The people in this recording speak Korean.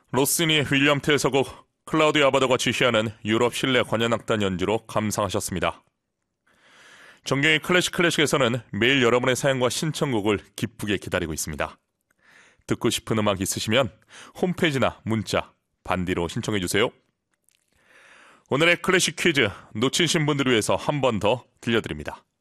로시니 윌리엄 텔 서곡 클라우디오 아바도가 지휘하는 유럽 실내 관현악단 연주로 감상하셨습니다. 정경의 클래식에서는 매일 여러분의 사연과 신청곡을 기쁘게 기다리고 있습니다. 듣고 싶은 음악 있으시면 홈페이지나 문자, 반디로 신청해주세요. 오늘의 클래식 퀴즈 놓치신 분들을 위해서 한 번 더 들려드립니다.